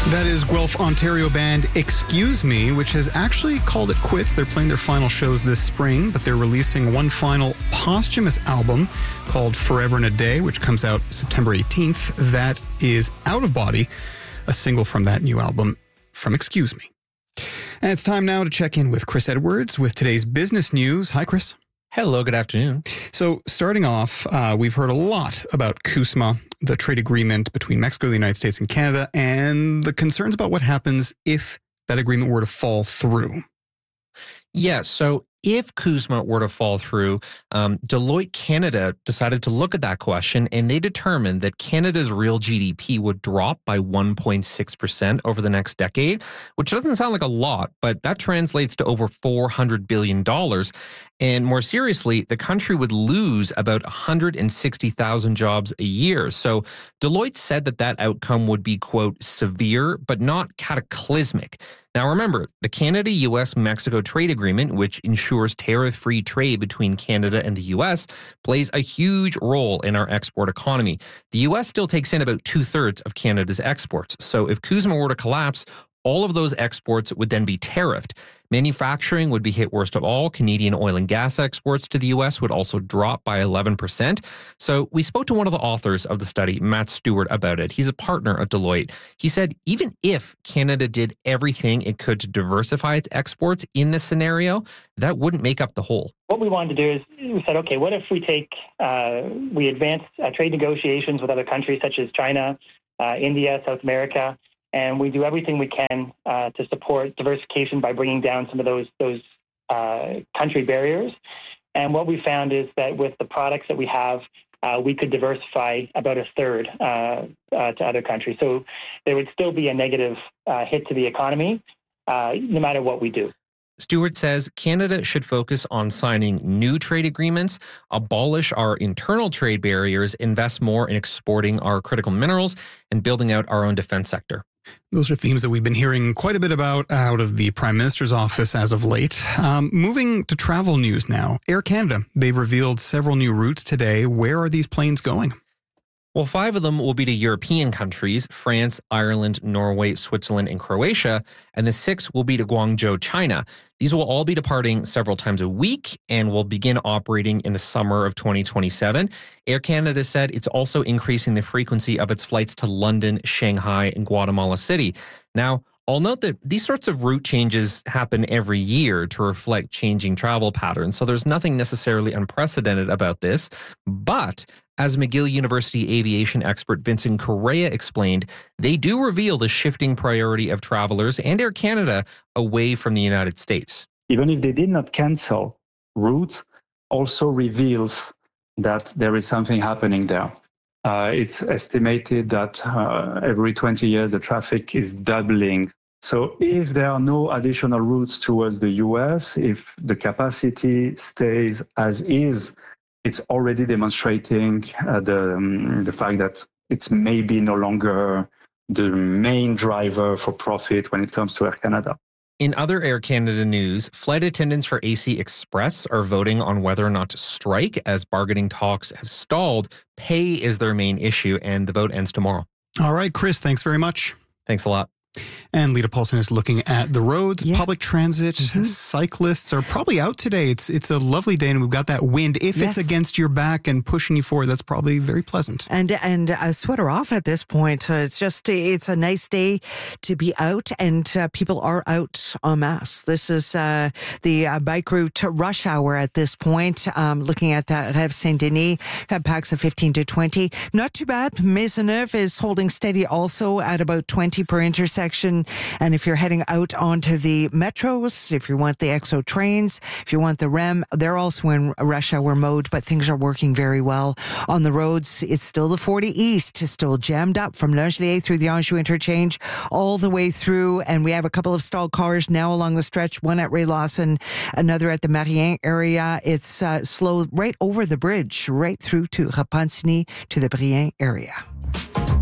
That is Guelph, Ontario band Excuse Me, which has actually called it quits. They're playing their final shows this spring, but they're releasing one final posthumous album called Forever in a Day, which comes out September 18th. That is Out of Body, a single from that new album from Excuse Me. And it's time now to check in with Chris Edwards with today's business news. Hi, Chris. Hello, good afternoon. So starting off, we've heard a lot about CUSMA, the trade agreement between Mexico, the United States, and Canada, and the concerns about what happens if that agreement were to fall through. Yeah, so if CUSMA were to fall through, Deloitte Canada decided to look at that question, and they determined that Canada's real GDP would drop by 1.6% over the next decade, which doesn't sound like a lot, but that translates to over $400 billion. And more seriously, the country would lose about 160,000 jobs a year. So Deloitte said that that outcome would be, quote, severe, but not cataclysmic. Now, remember, the Canada-US-Mexico trade agreement, which ensures tariff-free trade between Canada and the U.S., plays a huge role in our export economy. The U.S. still takes in about 2/3 of Canada's exports. So if CUSMA were to collapse, all of those exports would then be tariffed. Manufacturing would be hit worst of all. Canadian oil and gas exports to the U.S. would also drop by 11%. So we spoke to one of the authors of the study, Matt Stewart, about it. He's a partner at Deloitte. He said even if Canada did everything it could to diversify its exports in this scenario, that wouldn't make up the whole. What we wanted to do is we said, okay, what if we advance trade negotiations with other countries such as China, India, South America, and we do everything we can to support diversification by bringing down some of those country barriers. And what we found is that with the products that we have, we could diversify about 1/3 to other countries. So there would still be a negative hit to the economy, no matter what we do. Stewart says Canada should focus on signing new trade agreements, abolish our internal trade barriers, invest more in exporting our critical minerals, and building out our own defense sector. Those are themes that we've been hearing quite a bit about out of the Prime Minister's office as of late. Moving to travel news now. Air Canada, they've revealed several new routes today. Where are these planes going? Well, 5 of them will be to European countries, France, Ireland, Norway, Switzerland, and Croatia, and the 6 will be to Guangzhou, China. These will all be departing several times a week and will begin operating in the summer of 2027. Air Canada said it's also increasing the frequency of its flights to London, Shanghai, and Guatemala City. Now, I'll note that these sorts of route changes happen every year to reflect changing travel patterns, so there's nothing necessarily unprecedented about this. But as McGill University aviation expert Vincent Correa explained, they do reveal the shifting priority of travelers and Air Canada away from the United States. Even if they did not cancel, routes also reveals that there is something happening there. It's estimated that every 20 years the traffic is doubling. So if there are no additional routes towards the US, if the capacity stays as is, it's already demonstrating the fact that it's maybe no longer the main driver for profit when it comes to Air Canada. In other Air Canada news, flight attendants for AC Express are voting on whether or not to strike as bargaining talks have stalled. Pay is their main issue, and the vote ends tomorrow. All right, Chris, thanks very much. Thanks a lot. And Lita Paulson is looking at the roads, public transit. Cyclists are probably out today. It's a lovely day, and we've got that wind. If it's against your back and pushing you forward, that's probably very pleasant. And a sweater off at this point. It's a nice day to be out, and people are out en masse. This is the bike route rush hour at this point. Looking at that, Rêve Saint-Denis, packs of 15 to 20. Not too bad. Maisonneuve is holding steady also at about 20 per intersection. And if you're heading out onto the metros, if you want the EXO trains, if you want the REM, they're also in rush hour mode, but things are working very well. On the roads, it's still the 40 East, still jammed up from Langelier through the Anjou interchange all the way through. And we have a couple of stalled cars now along the stretch, one at Ray Lawson, another at the Marien area. It's slow right over the bridge, right through to Repentigny to the Brien area.